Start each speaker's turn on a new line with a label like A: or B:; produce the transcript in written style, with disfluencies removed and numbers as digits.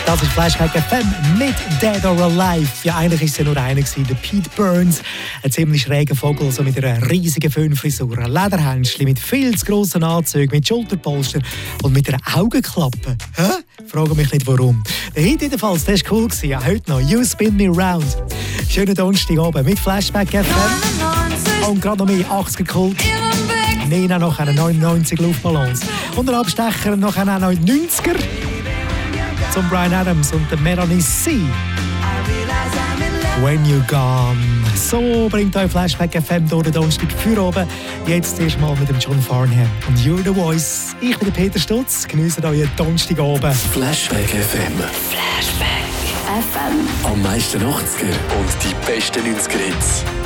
A: Das ist Flashback FM mit Dead or Alive. Ja, eigentlich war es ja nur einer, der Pete Burns. Ein ziemlich schräger Vogel, so mit einer riesigen Föhnfrisur, ein Lederhändchen mit viel zu grossen Anzügen, mit Schulterpolster und mit einer Augenklappe. Hä? Frage mich nicht warum. Der Hit jedenfalls, der war cool. Ja, heute noch You Spin Me Round. Schönen Donnerstag oben mit Flashback FM. Und gerade noch mehr 80er-Kult. Nena noch eine 99 Luftballons. Und ein Abstecher noch eine 90er. Zum Bryan Adams und der Melanie C. When You're Gone. So bringt euch Flashback FM durch den Donnerstag für oben. Jetzt erstmal mit dem John Farnham und You're the Voice. Ich bin der Peter Stutz. Genießt euren Donnerstag oben.
B: Flashback FM.
C: Flashback FM.
B: Am meisten 80er und die besten 90er Hits.